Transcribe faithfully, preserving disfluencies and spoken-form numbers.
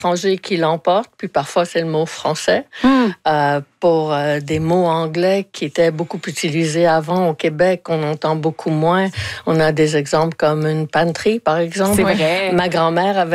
étranger qui l'emporte, puis parfois c'est le mot français. Mm. Euh, pour euh, des mots anglais qui étaient beaucoup utilisés avant au Québec, on entend beaucoup moins. On a des exemples comme une pantry, par exemple. C'est vrai. Ma grand-mère avait